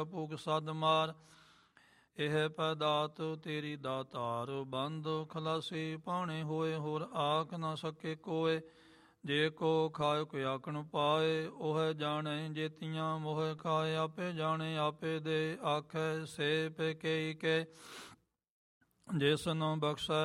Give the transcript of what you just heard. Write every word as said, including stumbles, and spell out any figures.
ਭੁਗ ਸਦ ਮਾਰ। ਇਹ ਪੈਦਾਤ ਤੇਰੀ ਦਾਤਾਰ, ਬੰਦ ਖਲਾਸੀ ਪਾਣੇ ਹੋਏ। ਹੋਰ ਆਖ ਨਾ ਸਕੇ ਕੋਏ, ਜੇ ਕੋ ਖਾਇ ਕੋ ਆਖਣ ਪਾਏ। ਉਹ ਜਾਣੇ ਜੇਤੀਆਂ ਮੋਹ ਖਾਏ, ਆਪੇ ਜਾਣੇ ਆਪੇ ਦੇ। ਆਖੈ ਸੇ ਪੇ ਕੇ ਕੇ, ਜਿਸ ਨੂੰ ਬਖਸ਼ੈ